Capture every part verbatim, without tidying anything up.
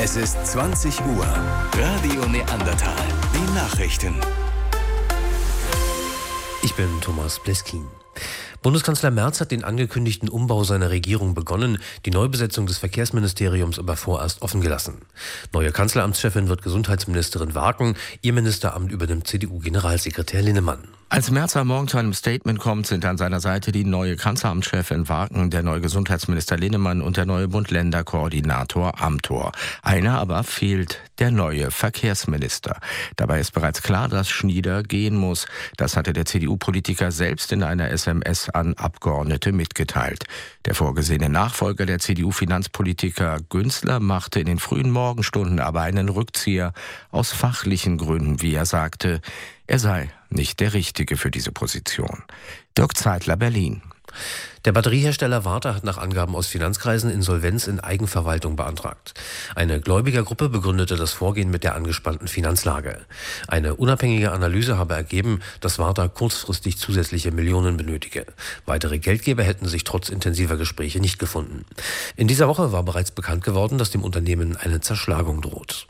Es ist zwanzig Uhr. Radio Neandertal. Die Nachrichten. Ich bin Thomas Bleskin. Bundeskanzler Merz hat den angekündigten Umbau seiner Regierung begonnen, die Neubesetzung des Verkehrsministeriums aber vorerst offen gelassen. Neue Kanzleramtschefin wird Gesundheitsministerin Waken, ihr Ministeramt übernimmt C D U-Generalsekretär Linnemann. Als Merz am Morgen zu einem Statement kommt, sind an seiner Seite die neue Kanzleramtschefin Waken, der neue Gesundheitsminister Linnemann und der neue Bund-Länder-Koordinator Amthor. Einer aber fehlt, der neue Verkehrsminister. Dabei ist bereits klar, dass Schnieder gehen muss. Das hatte der C D U-Politiker selbst in einer S M S an Abgeordnete mitgeteilt. Der vorgesehene Nachfolger der C D U-Finanzpolitiker Günzler machte in den frühen Morgenstunden aber einen Rückzieher aus fachlichen Gründen, wie er sagte. Er sei nicht der Richtige für diese Position. Dirk Zeitler, Berlin. Der Batteriehersteller Varta hat nach Angaben aus Finanzkreisen Insolvenz in Eigenverwaltung beantragt. Eine Gläubigergruppe begründete das Vorgehen mit der angespannten Finanzlage. Eine unabhängige Analyse habe ergeben, dass Varta kurzfristig zusätzliche Millionen benötige. Weitere Geldgeber hätten sich trotz intensiver Gespräche nicht gefunden. In dieser Woche war bereits bekannt geworden, dass dem Unternehmen eine Zerschlagung droht.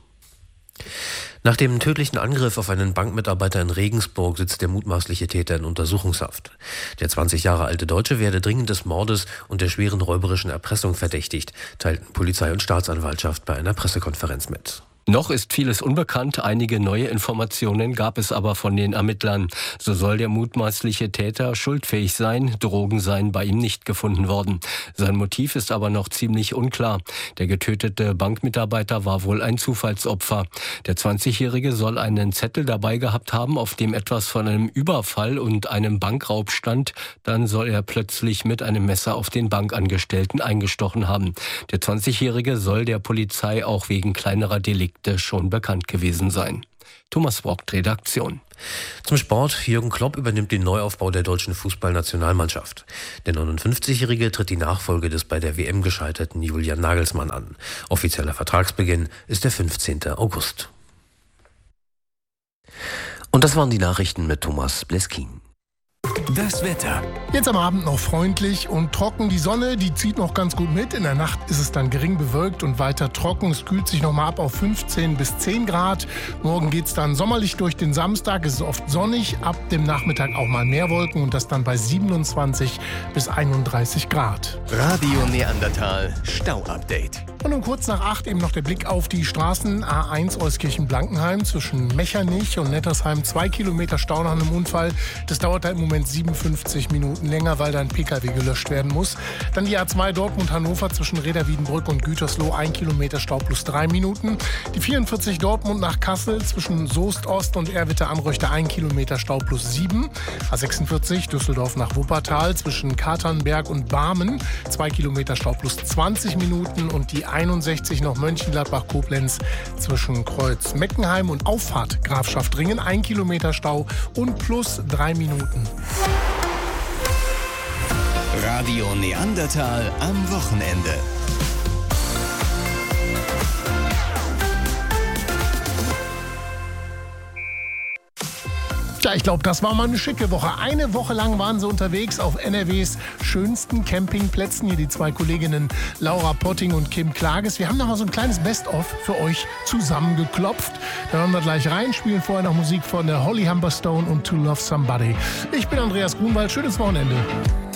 Nach dem tödlichen Angriff auf einen Bankmitarbeiter in Regensburg sitzt der mutmaßliche Täter in Untersuchungshaft. Der zwanzig Jahre alte Deutsche werde dringend des Mordes und der schweren räuberischen Erpressung verdächtigt, teilten Polizei und Staatsanwaltschaft bei einer Pressekonferenz mit. Noch ist vieles unbekannt, einige neue Informationen gab es aber von den Ermittlern. So soll der mutmaßliche Täter schuldfähig sein, Drogen seien bei ihm nicht gefunden worden. Sein Motiv ist aber noch ziemlich unklar. Der getötete Bankmitarbeiter war wohl ein Zufallsopfer. Der zwanzigjährige soll einen Zettel dabei gehabt haben, auf dem etwas von einem Überfall und einem Bankraub stand. Dann soll er plötzlich mit einem Messer auf den Bankangestellten eingestochen haben. Der zwanzigjährige soll der Polizei auch wegen kleinerer Delikte schon bekannt gewesen sein. Thomas Brockt, Redaktion. Zum Sport. Jürgen Klopp übernimmt den Neuaufbau der deutschen Fußballnationalmannschaft. Der neunundfünfzigjährige tritt die Nachfolge des bei der W M gescheiterten Julian Nagelsmann an. Offizieller Vertragsbeginn ist der fünfzehnten August. Und das waren die Nachrichten mit Thomas Bleskin. Das Wetter. Jetzt am Abend noch freundlich und trocken. Die Sonne, die zieht noch ganz gut mit. In der Nacht ist es dann gering bewölkt und weiter trocken. Es kühlt sich noch mal ab auf fünfzehn bis zehn Grad. Morgen geht es dann sommerlich durch den Samstag. Es ist oft sonnig. Ab dem Nachmittag auch mal mehr Wolken und das dann bei siebenundzwanzig bis einunddreißig Grad. Radio Neandertal Stau-Update. Und um kurz nach acht eben noch der Blick auf die Straßen. A eins Euskirchen-Blankenheim zwischen Mechernich und Nettersheim. Zwei Kilometer Stau nach einem Unfall. Das dauert da im Moment siebenundfünfzig Minuten länger, weil da ein Pkw gelöscht werden muss. Dann die A zwei Dortmund-Hannover zwischen Reda-Wiedenbrück und Gütersloh. Ein Kilometer Stau plus drei Minuten. Die vierundvierzig Dortmund nach Kassel zwischen Soest-Ost und Erwitte-Anröchte. Ein Kilometer Stau plus sieben. A sechsundvierzig Düsseldorf nach Wuppertal zwischen Katernberg und Barmen. Zwei Kilometer Stau plus zwanzig Minuten. Und die einundsechzig noch Mönchengladbach-Koblenz zwischen Kreuz-Meckenheim und Auffahrt Grafschaft-Ringen. Ein Kilometer Stau und plus drei Minuten. Radio Neandertal am Wochenende. Ja, ich glaube, das war mal eine schicke Woche. Eine Woche lang waren sie unterwegs auf N R Ws schönsten Campingplätzen. Hier die zwei Kolleginnen Laura Potting und Kim Klages. Wir haben noch mal so ein kleines Best-of für euch zusammengeklopft. Da hören wir gleich rein, spielen vorher noch Musik von der Holly Humberstone und To Love Somebody. Ich bin Andreas Grunwald. Schönes Wochenende.